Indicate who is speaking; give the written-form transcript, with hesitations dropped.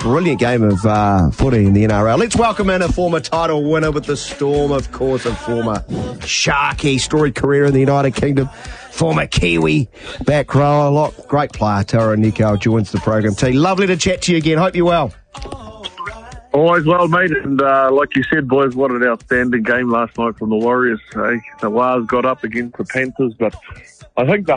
Speaker 1: brilliant game of footy in the NRL. Let's welcome in a former title winner with the Storm, of course, a former Sharky, storied career in the United Kingdom, former Kiwi back rower, great player. Tara Nico joins the program. T, lovely to chat to you again. Hope you're well.
Speaker 2: Always well, mate. And like you said, boys, what an outstanding game last night from the Warriors. The Wars got up against the Panthers, but I think the